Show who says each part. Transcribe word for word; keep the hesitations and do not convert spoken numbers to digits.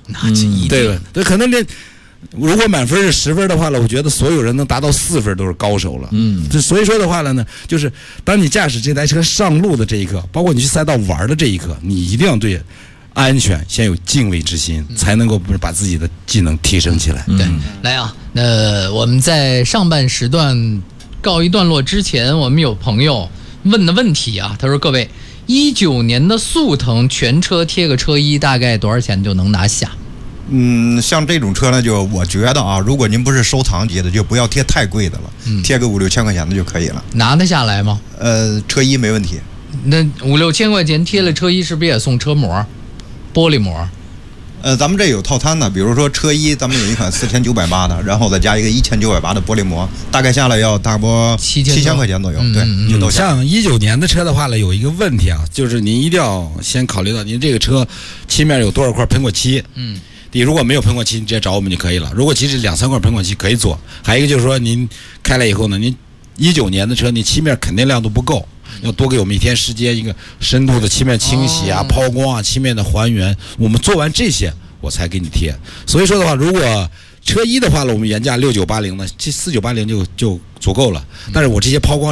Speaker 1: 那这一定、
Speaker 2: 嗯、对对，可能这如果满分是十分的话呢，我觉得所有人能达到四分都是高手了。
Speaker 1: 嗯，
Speaker 2: 这所以说的话呢，就是当你驾驶这台车上路的这一刻，包括你去赛道玩的这一刻，你一定要对安全先有敬畏之心，才能够把自己的技能提升起来。
Speaker 1: 对，来啊，那我们在上半时段告一段落之前，我们有朋友问的问题啊，他说：各位，一九年的速腾全车贴个车衣，大概多少钱就能拿下？
Speaker 3: 嗯，像这种车呢，就我觉得啊，如果您不是收藏级的，就不要贴太贵的了，嗯、贴个五六千块钱的就可以了。
Speaker 1: 拿得下来吗？
Speaker 3: 呃，车衣没问题。
Speaker 1: 那五六千块钱贴了车衣，是不是也送车膜、玻璃膜？
Speaker 3: 呃，咱们这有套餐的，比如说车衣，咱们有一款四千九百八的，然后再加一个一千九百八的玻璃膜，大概下来要大波七千块钱左右。嗯、对，
Speaker 2: 嗯、就都像一九年的车的话呢，有一个问题啊，就是您一定要先考虑到您这个车漆面有多少块喷过漆。嗯。你如果没有喷过漆，你直接找我们就可以了。如果其实两三块喷过漆可以做。还有一个就是说，您开来以后呢，您一九年的车，你漆面肯定亮度不够，要多给我们一天时间，一个深度的漆面清洗啊、抛光啊、漆面的还原。我们做完这些，我才给你贴。所以说的话，如果车衣的话呢，我们原价六九八零呢，这四九八零就就足够了。但是我这些抛光。